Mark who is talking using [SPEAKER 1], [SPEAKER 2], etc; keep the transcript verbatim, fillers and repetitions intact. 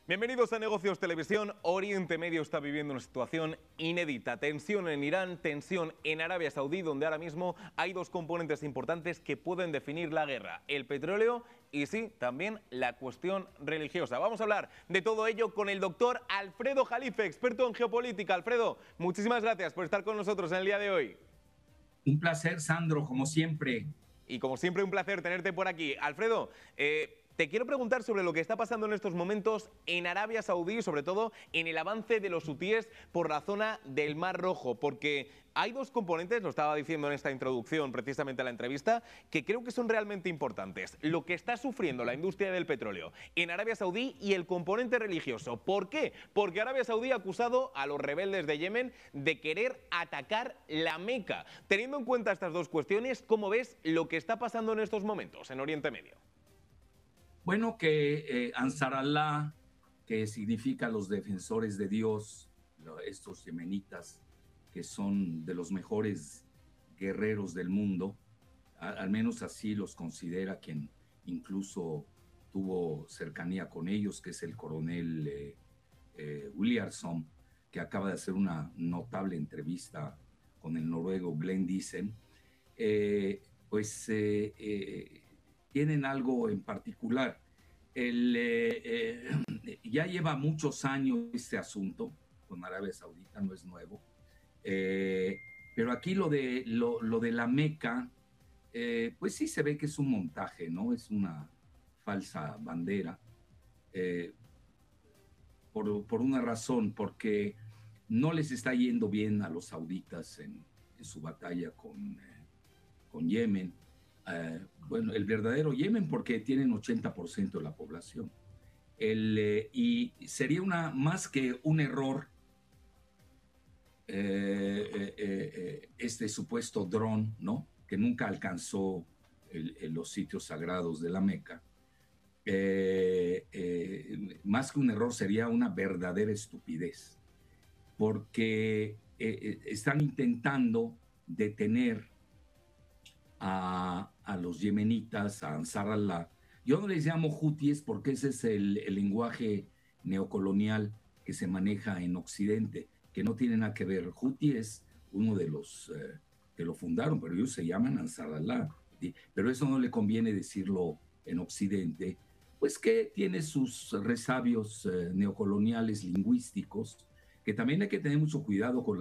[SPEAKER 1] Bienvenidos a Negocios Televisión. Oriente Medio está viviendo una situación inédita. Tensión en Irán, tensión en Arabia Saudí, donde ahora mismo hay dos componentes importantes que pueden definir la guerra: el petróleo y, sí, también la cuestión religiosa. Vamos a hablar de todo ello con el doctor Alfredo Jalife, experto en geopolítica. Alfredo, muchísimas gracias por estar con nosotros en el día de hoy.
[SPEAKER 2] Un placer, Sandro, como siempre.
[SPEAKER 1] Y como siempre, un placer tenerte por aquí. Alfredo, eh, te quiero preguntar sobre lo que está pasando en estos momentos en Arabia Saudí, sobre todo en el avance de los hutíes por la zona del Mar Rojo, porque hay dos componentes, lo estaba diciendo en esta introducción precisamente a la entrevista, que creo que son realmente importantes. Lo que está sufriendo la industria del petróleo en Arabia Saudí y el componente religioso. ¿Por qué? Porque Arabia Saudí ha acusado a los rebeldes de Yemen de querer atacar la Meca. Teniendo en cuenta estas dos cuestiones, ¿cómo ves lo que está pasando en estos momentos en Oriente Medio?
[SPEAKER 2] Bueno, que eh, Ansar Allah, que significa los defensores de Dios, estos yemenitas, que son de los mejores guerreros del mundo, a, al menos así los considera quien incluso tuvo cercanía con ellos, que es el coronel eh, eh, Williamson, que acaba de hacer una notable entrevista con el noruego Glenn Diesen, eh, pues eh, eh, tienen algo en particular. El, eh, eh, ya lleva muchos años este asunto con Arabia Saudita, no es nuevo, eh, pero aquí lo de, lo, lo de la Meca, eh, pues sí se ve que es un montaje, ¿no? Es una falsa bandera, eh, por, por una razón, porque no les está yendo bien a los sauditas en, en su batalla con, eh, con Yemen. Uh, bueno, el verdadero Yemen, porque tienen ochenta por ciento de la población. El, eh, y sería una, más que un error eh, eh, eh, este supuesto dron, ¿no? Que nunca alcanzó el, el, los sitios sagrados de la Meca. Eh, eh, más que un error, sería una verdadera estupidez, porque eh, están intentando detener A, a los yemenitas, a Ansar Allah. Yo no les llamo hutíes porque ese es el, el lenguaje neocolonial que se maneja en Occidente, que no tiene nada que ver. Hutí es uno de los eh, que lo fundaron, pero ellos se llaman Ansar Allah. Pero eso no le conviene decirlo en Occidente, pues que tiene sus resabios eh, neocoloniales lingüísticos, que también hay que tener mucho cuidado con la